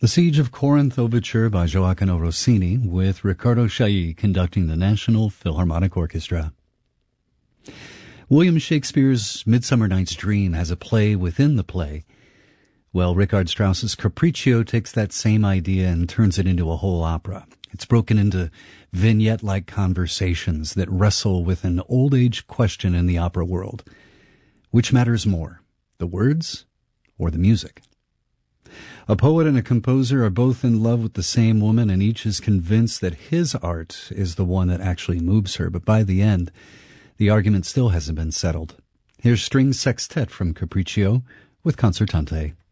The Siege of Corinth Overture by Gioacchino Rossini, with Riccardo Chailly conducting the National Philharmonic Orchestra. William Shakespeare's Midsummer Night's Dream has a play within the play. Well, Richard Strauss's Capriccio takes that same idea and turns it into a whole opera. It's broken into vignette-like conversations that wrestle with an old-age question in the opera world. Which matters more, the words or the music? A poet and a composer are both in love with the same woman, and each is convinced that his art is the one that actually moves her. But by the end, the argument still hasn't been settled. Here's String Sextet from Capriccio with Concertante.